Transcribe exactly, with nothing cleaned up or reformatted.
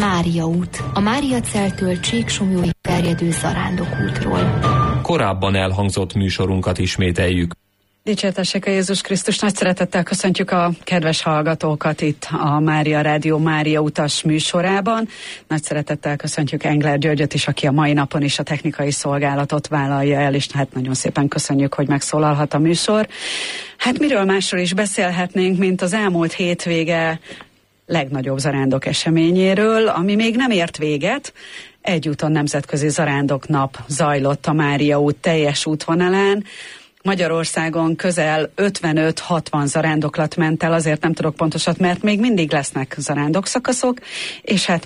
Mária út, a Mária Celtől Csíksomlyóig terjedő zarándokútról. Korábban elhangzott műsorunkat ismételjük. Dicsértessék a Jézus Krisztus, nagy szeretettel köszöntjük a kedves hallgatókat itt a Mária Rádió Mária utas műsorában. Nagy szeretettel köszöntjük Engler Györgyöt is, aki a mai napon is a technikai szolgálatot vállalja el, és hát nagyon szépen köszönjük, hogy megszólalhat a műsor. Hát miről másról is beszélhetnénk, mint az elmúlt hétvége legnagyobb zarándok eseményéről, ami még nem ért véget. Egyúton Nemzetközi Zarándoknap zajlott a Mária út teljes útvonalán. Magyarországon közel ötvenöt-hatvan zarándoklat ment el, azért nem tudok pontosat, mert még mindig lesznek zarándokszakaszok, és hát